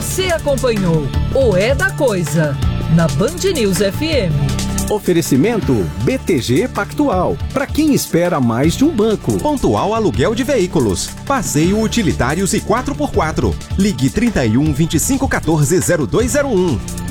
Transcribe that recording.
Você acompanhou o É da Coisa na Band News FM. Oferecimento BTG Pactual. Para quem espera mais de um banco. Pontual Aluguel de Veículos. Passeio Utilitários e 4x4. Ligue 31 25 14 0201.